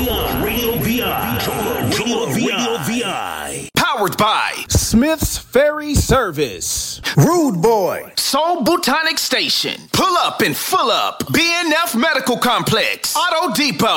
VI. Radio VI. Radio VI. Powered by Smith's Ferry Service, Rude Boy, Soul Botanic Station, Pull Up and Full Up, BNF Medical Complex, Auto Depot.